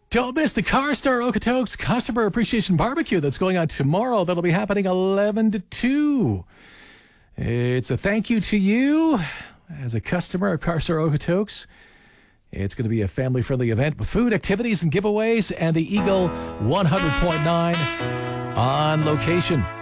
Don't miss the Car Star Okotoks Customer Appreciation Barbecue that's going on tomorrow. That'll be happening 11 to 2. It's a thank you to you as a customer of Car Star Okotoks. It's going to be a family-friendly event with food, activities, and giveaways, and the Eagle 100.9 on location.